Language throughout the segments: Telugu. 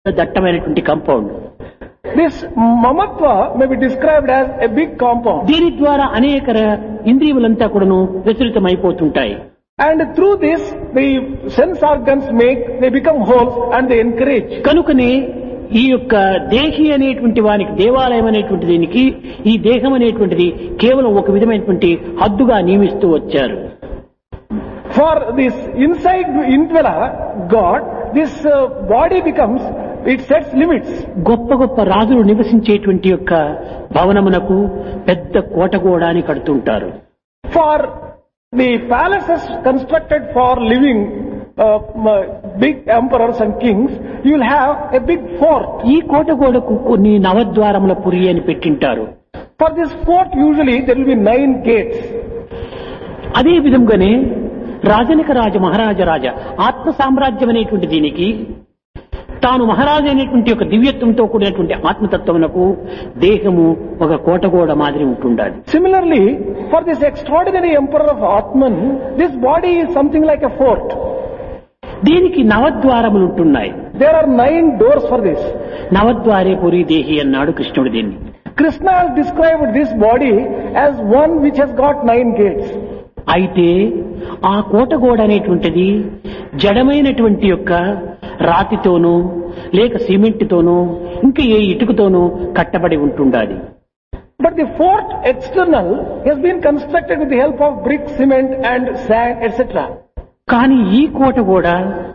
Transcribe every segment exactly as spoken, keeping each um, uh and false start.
దట్టమైనటువంటి compound. This mamatva may be described as a big compound. దీని ద్వారా అనేక ర- ఇంద్రియములంతా కూడాను విస్తృతమైపోతుంటాయి. And through this, the sense organs make, they become holes and they encourage. కనుకనే ఈ యొక్క దేహి అనేటువంటి వానికి, దేవాలయం అనేటువంటి దీనికి ఈ దేహం అనేటువంటిది కేవలం ఒక విధమైనటువంటి హద్దుగా నియమిస్తూ వచ్చారు. For this inside indweller God, this uh, body becomes, it sets limits. గొప్ప గొప్ప రాజులు నివసించేటువంటి యొక్క భవనమునకు పెద్ద కోటగోడాన్ని కడుతుంటారు. For the palaces constructed for living uh, m- big emperors and kings, you will have a big fort. ఈ కోటగోడకు కొన్ని నవద్వారముల పురి అని పెట్టింటారు. For this fort usually there will be nine gates. అదే విధంగానే రాజనిక రాజ మహారాజ రాజ ఆత్మ సామ్రాజ్యం అనేటువంటి దీనికి తాను మహారాజు అయినటువంటి ఒక దివ్యత్వంతో కూడినటువంటి ఆత్మతత్వమునకు దేహము ఒక కోటగోడ మాదిరి ఉంటుండాలి. Similarly, for this extraordinary emperor of Atman, this body is something like a fort. దీనికి నవద్వారములు ఉంటున్నాయి. There are nine doors for this. నవద్వారే పురి దేహి అన్నాడు కృష్ణుడు దీన్ని. Krishna has described this body as one which has got nine gates. అయితే ఆ కోటగోడ అనేటువంటిది జడమైనటువంటి యొక్క రాతితోనూ లేక సిమెంట్తోనూ ఇంకా ఏ ఇటుకతోనూ కట్టబడి ఉంటుండాలి. But the fort external has been constructed with the help of brick, cement and sand, et cetera. కానీ ఈ కోటగోడ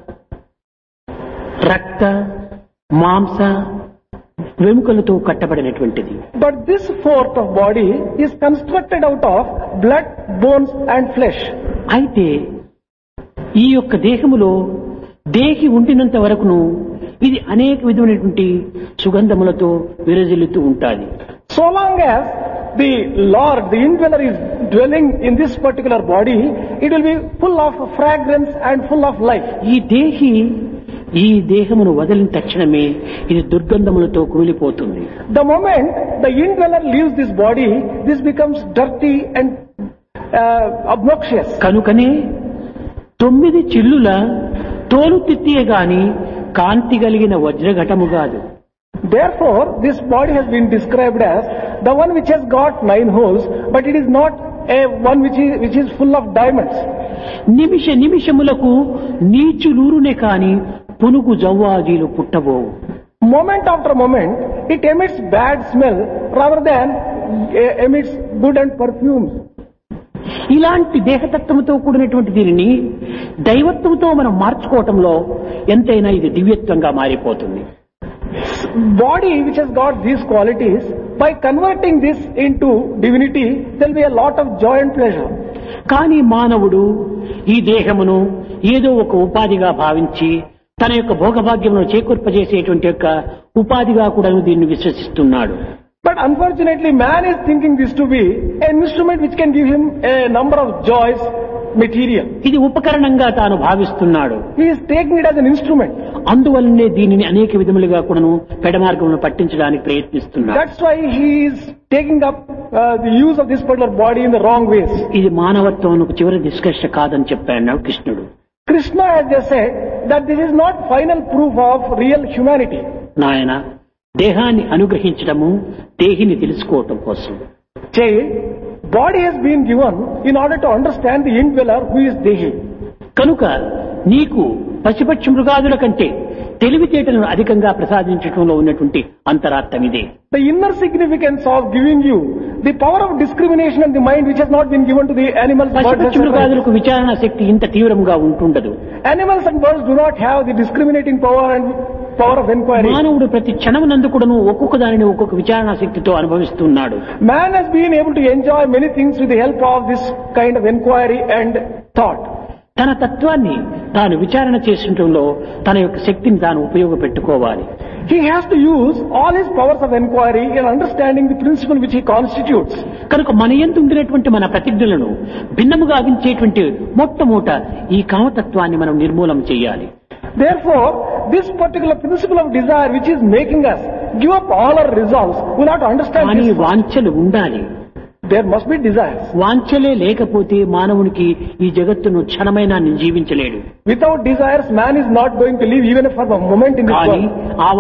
రక్త మాంస వెముకలతో కట్టబడినటువంటిది. But this fort of body is constructed out of blood, bones and flesh. అయితే ఈ యొక్క దేహములో దేహి ఉండినంత వరకును ఇది అనేక విధమైనటువంటి సుగంధములతో విరజిల్లుతూ ఉంటాది. So long as the Lord, the indweller is dwelling in this particular body, it will be full of fragrance and full of life. ఈ దేహి ఈ దేహమును వదిలిన తక్షణమే ఇది దుర్గంధములతో కూలిపోతుంది. The moment the indweller leaves this body, this becomes dirty and uh, obnoxious. కనుకనే తొమ్మిది చిల్లుల తోలు తిత్తియే గాని కాంతి కలిగిన వజ్రఘటము కాదు. Therefore, this body has been described as the one which has got nine holes, but it is not a one which is, which is full of diamonds. నిమిష నిమిషములకు నీచులూరునే కాని పునుగు జవ్వాజీలు పుట్టబోవు. Moment after moment, it emits bad smell rather than uh, emits good and perfumes. ఇలాంటి దేహతత్వంతో కూడినటువంటి దీనిని దైవత్వంతో మనం మార్చుకోవటంలో ఎంతైనా ఇది దివ్యత్వంగా మారిపోతుంది. Body which has got these qualities, by converting this into divinity, there will be a lot of joy and pleasure. కానీ మానవుడు ఈ దేహమును ఏదో ఒక ఉపాధిగా భావించి తన యొక్క భోగభాగ్యమును చేకూర్పజేసేటువంటి యొక్క ఉపాధిగా కూడా దీన్ని విశ్వసిస్తున్నాడు. But unfortunately, man is thinking this to be an instrument which can give him a number of joys, material. ఇది ఉపకరణంగా తాను భావిస్తున్నాడు. He is taking it as an instrument. అందువల్లనే దీనిని అనేక విధములుగా కూడాను పెడమార్గమును పట్టించడానికి ప్రయత్నిస్తున్నాడు. That's why he is taking up uh, the use of this particular body in the wrong ways. ఇది మానవత్వానికి చివరి నిష్కర్ష కాదని చెప్పాడు కృష్ణుడు. Krishna has just said that this is not final proof of real humanity. నాయన దేహాన్ని అనుగ్రహించడము దేహిని తెలుసుకోవటం కోసం. Child, body has been given in order to understand the indweller who is Dehi. కనుక నీకు పశుపక్షి మృగాదుల కంటే తెలివితేటలను అధికంగా ప్రసాదించడంలో ఉన్నటువంటి అంతరార్థం ఇదే. The inner significance of giving you the power of discrimination and the mind which has not been given to the animals. పశుపక్షి మృగాదులకు విచారణ శక్తి ఇంత తీవ్రంగా ఉంటుండదు. Animals and birds do not have the discriminating power and power of inquiry. మానవుడు ప్రతి క్షణమునందు కూడాను ఒక్కొక్క దానిని ఒక్కొక్క విచారణ శక్తితో అనుభవిస్తున్నాడు. Man has been able to enjoy many things with the help of this kind of inquiry and thought. తన తత్వాన్ని తాను విచారణ చేసటంలో తన యొక్క శక్తిని తాను ఉపయోగపెట్టుకోవాలి. He has to use all his powers of inquiry in understanding the principle which he constitutes. కనుక మన యందు ఉండినటువంటి మన ప్రతిజ్ఞలను భిన్నముగా అవించేటువంటి మొట్టమొదట ఈ కామతత్వాన్ని మనం నిర్మూలన చేయాలి. Therefore, this particular principle of desire which is making us give up all our resolves, we not understand కానీ this. వాంఛలు ఉండాలి. There must be desires. వాంఛలే లేకపోతే మానవునికి ఈ జగత్తును క్షణమైనా జీవించలేడు. Without desires, man is not going to live even for a moment in this కానీ world. ఆ